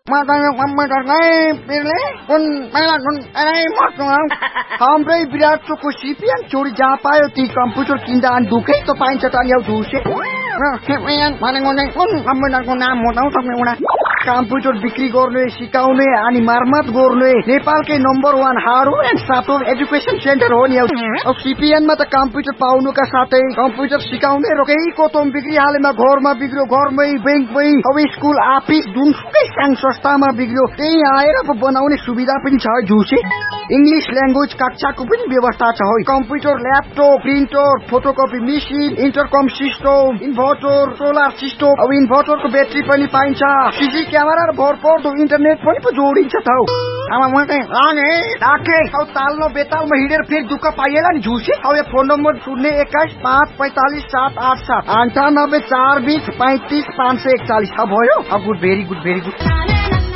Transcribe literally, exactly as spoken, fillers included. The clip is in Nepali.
matanya komputer kai pilih pun malah pun ai masuk हाम्रै विराट चोकको सिपिएन चोरी जहाँ पायो ती कम्प्युटर किन्दा अनि दुखै त पाइन्छ त अनि दुसे र सिपिएन भनेको चाहिँ कुन कम्प्युटरको नाम हो त तपाईँ एउटा कम्प्युटर बिक्री गर्ने सिकाउने अनि मर्मत गर्ने नेपालकै number one hardware and software education centre हो नि अब सिपिएनमा त कम्प्युटर पाउनुका साथै कम्प्युटर सिकाउने र केही कोतम बिक्री हालेमा घरमा बिग्रियो घरमै बैंकमै अब स्कुल अफिस जुनसुकै साङ संस्थामा बिग्रियो त्यही आएर बनाउने सुविधा पनि छ जुसे इंग्लिश ल्याङ्ग्वेज कक्षाको पनि व्यवस्था छ है computer laptop printer photocopy machine इन्टरकम system inverter solar system अब इन्भर्टरको ब्याट्री पनि पाइन्छ सीसी क्यामेरा र भरपर्दो इन्टरनेट पनि पो जोडिन्छ त अब म चाहिँ लाने राखे अब ताल्नो बेतालमा हिँडेर फेरि दुःख पाइएला नि झुसे अब यो फोन नम्बर शून्य एक्काइस पाँच पैंतालीस सात आठ सात अन्ठानब्बे चार बीस पैंतीस पाँच सय एकचालीस भयो अब good very good very good